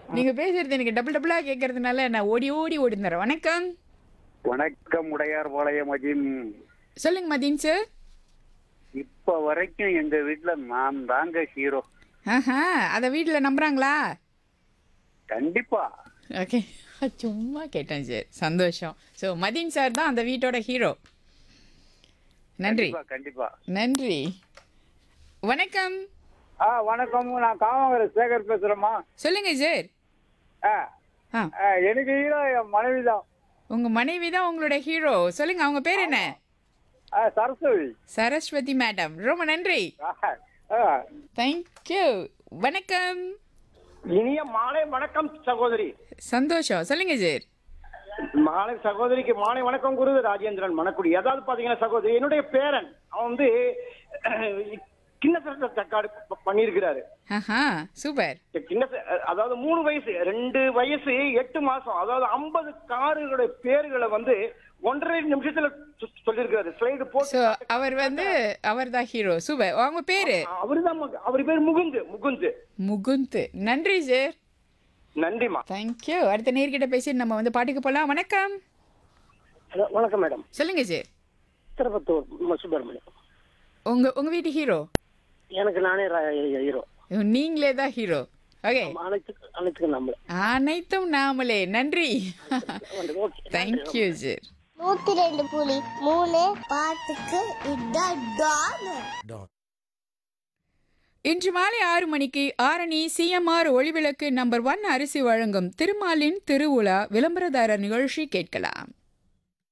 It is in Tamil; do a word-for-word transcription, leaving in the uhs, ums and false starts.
நீங்க பேசுறது எனக்கு டபுள் டபுளா கேட்கறதுனால நான் ஓடி ஓடி ஓடிந்துறேன். வணக்கம். வணக்கம் உடையார் பாளையம் அஜிம். சொல்லுங்க மதீன் சார். இப்ப வரைக்கும் எங்க வீட்டுல நான் தாங்க ஹீரோ. ஆஹா, அத வீட்டில் நம்புறாங்களா? கண்டிப்பா. ஓகே, சும்மா கேட்டேன் சார். சந்தோஷம். ஸோ மதீன் சார் தான் அந்த வீட்டோட ஹீரோ. நன்றி. கண்டிப்பா கண்டிப்பா. நன்றி. வணக்கம். ஆ வணக்கம். நான் காமங்கர சேகர் பேசுறேம்மா. சொல்லுங்க சார். ஆ ஆ, ஆ, எனக்கு ஹீரோ என் மனைவி தான். உங்க மனைவி தான் உங்களோட ஹீரோ. சொல்லுங்க, அவங்க பேர் என்ன? ஆ, சரஸ்வதி. சரஸ்வதி மேடம். ரொம்ப நன்றி. ஆ, ஆ. தேங்க்யூ. வணக்கம். இனிய மாலை வணக்கம் சகோதரி. சந்தோஷம். சொல்லுங்க சார். மாலை சகோதரிக்கு மாலை வணக்கம் கூறுது ராஜேந்திரன் மணக்குடி. அதாவது பாத்தீங்கன்னா சகோதரி, என்னுடைய பேரன் அவன் வந்து கிண்ண தக்காடு பண்ணியிருக்கிறாரு. ஆஹா, சூப்பர். கிண்ண அதாவது மூணு வயசு ரெண்டு வயசு எட்டு மாசம் அதாவது ஐம்பது காருகளுடைய பேர்களை வந்து ஒன்றரை நிமிஷத்துல சொ- சொல்லியிருக்காரு. ஸ்லைடு ஸோ போட்டு அவர் வந்து அவர் தான் ஹீரோ. சூப்பர். அவங்க பேரு? அவருதான் அவர் பேர் முகுந்து. முகுந்து. முகுந்த். நன்றி சார். நன்றிமா. தேங்க்யூ. அடுத்த நேர்கிட்ட பேசி நம்ம வந்து பாட்டுக்கு போகலாம். வணக்கம். வணக்கம் மேடம். சொல்லுங்க சார். திருப்பத்தூர் சுப்பிரமணியம். உங்க உங்க வீட்டு ஹீரோ? எனக்கு நானே ஹீரோ. நீங்களே தான் ஹீரோ. ஓகே, அனைத்துக்கு அனைத்துக்கும் நம்மள அனைத்தும் நாமளே. நன்றி. Thank you sir. நூத்தி ரெண்டு புலி மூணு பாட்டுக்கு இதான் டான். இன்று மாலை ஆறு மணிக்கு ஆரணி சிஎம்ஆர் ஒளிவிளக்கு நம்பர் ஒன் அரிசி வழங்கும் திருமாலின் திருவுலா விளம்பரதாரர் நிகழ்ச்சி கேட்கலாம்.